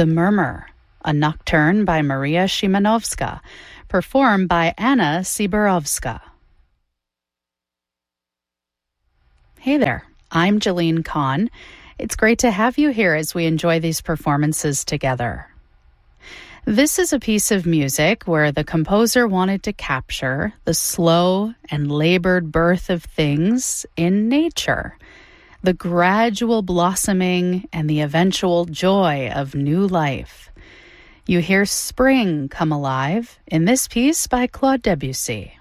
The Murmur, a nocturne by Maria Szymanowska, performed by Anna Siborowska. Hey there, I'm Jeline Kahn. It's great to have you here as we enjoy these performances together. This is a piece of music where the composer wanted to capture the slow and labored birth of things in nature, the gradual blossoming and the eventual joy of new life. You hear spring come alive in this piece by Claude Debussy.